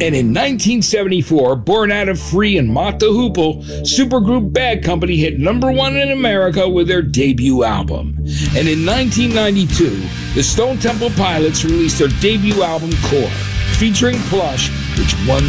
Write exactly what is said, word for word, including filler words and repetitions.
And in nineteen seventy-four, born out of Free and Mott the Hoople, supergroup Bad Company hit number one in America with their debut album. And in nineteen ninety-two, the Stone Temple Pilots released their debut album, Core, featuring Plush, which won